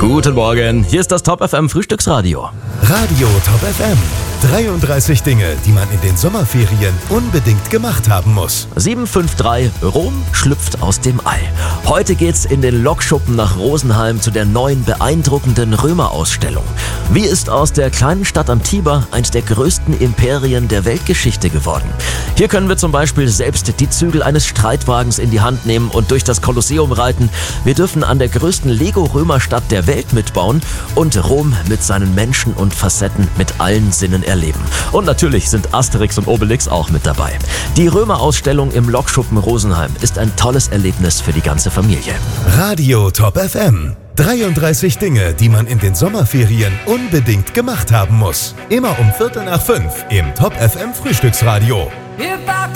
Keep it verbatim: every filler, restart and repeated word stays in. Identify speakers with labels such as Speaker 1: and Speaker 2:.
Speaker 1: Guten Morgen, hier ist das Top F M Frühstücksradio.
Speaker 2: Radio Top F M. dreiunddreißig Dinge, die man in den Sommerferien unbedingt gemacht haben muss.
Speaker 1: sieben fünf drei, Rom schlüpft aus dem All. Heute geht's in den Lokschuppen nach Rosenheim zu der neuen beeindruckenden Römerausstellung. Wie ist aus der kleinen Stadt am Tiber eins der größten Imperien der Weltgeschichte geworden? Hier können wir zum Beispiel selbst die Zügel eines Streitwagens in die Hand nehmen und durch das Kolosseum reiten. Wir dürfen an der größten Lego-Römerstadt der Welt mitbauen und Rom mit seinen Menschen und Facetten mit allen Sinnen erleben. Und natürlich sind Asterix und Obelix auch mit dabei. Die Römerausstellung im Lokschuppen Rosenheim ist ein tolles Erlebnis für die ganze Familie.
Speaker 2: Radio Top F M. dreiunddreißig Dinge, die man in den Sommerferien unbedingt gemacht haben muss. Immer um Viertel nach fünf im Top F M Frühstücksradio.
Speaker 3: If I